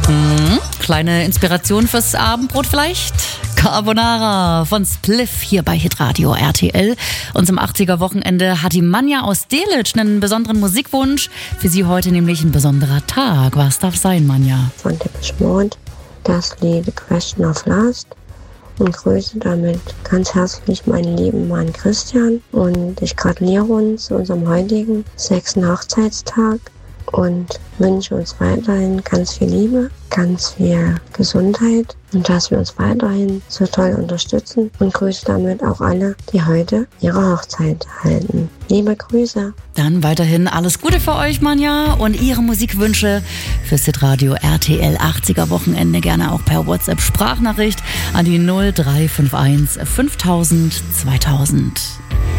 Kleine Inspiration fürs Abendbrot vielleicht? Carbonara von Spliff hier bei Hitradio RTL. Und zum 80er-Wochenende hat die Manja aus Delitzsch einen besonderen Musikwunsch. Für sie heute nämlich ein besonderer Tag. Was darf sein, Manja? Von Depeche Mode, das Lied The Question of Last. Und grüße damit ganz herzlich meinen lieben Mann Christian. Und ich gratuliere uns zu unserem heutigen 6. Hochzeitstag und wünsche uns weiterhin ganz viel Liebe, ganz viel Gesundheit und dass wir uns weiterhin so toll unterstützen und grüße damit auch alle, die heute ihre Hochzeit halten. Liebe Grüße. Dann weiterhin alles Gute für euch, Manja, und Ihre Musikwünsche fürs Hitradio RTL 80er Wochenende gerne auch per WhatsApp Sprachnachricht an die 0351 5000 2000.